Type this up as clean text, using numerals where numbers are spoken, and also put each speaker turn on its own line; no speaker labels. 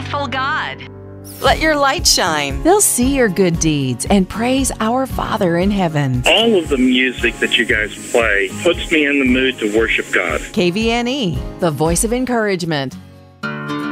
faithful God.
Let your light shine. They'll see your good deeds and praise our Father in heaven.
All of the music that you guys play puts me in the mood to worship God.
KVNE, the voice of encouragement.